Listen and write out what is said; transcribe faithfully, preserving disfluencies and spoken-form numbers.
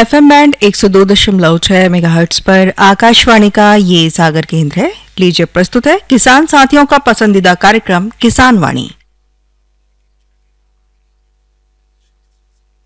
FM band एक सौ दो दशमलव छह मेगाहर्ट्ज पर आकाशवाणी का ये सागर केंद्र है। लीजिए प्रस्तुत है किसान साथियों का पसंदीदा कार्यक्रम किसान वाणी।